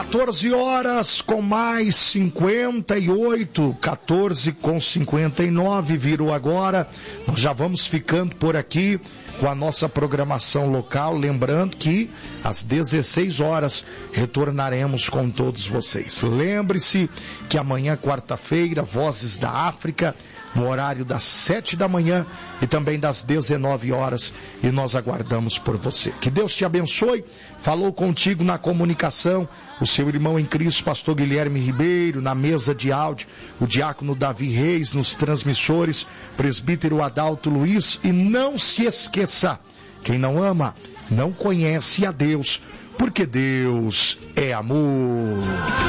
14 horas com mais 58, 14 com 59, virou agora. Nós já vamos ficando por aqui com a nossa programação local, lembrando que às 16 horas retornaremos com todos vocês. Lembre-se que amanhã, quarta-feira, Vozes da África, no horário das 7 da manhã e também das 19 horas, e nós aguardamos por você. Que Deus te abençoe. Falou contigo na comunicação o seu irmão em Cristo, pastor Guilherme Ribeiro, na mesa de áudio, o diácono Davi Reis, nos transmissores, presbítero Adalto Luiz. E não se esqueça, quem não ama, não conhece a Deus, porque Deus é amor.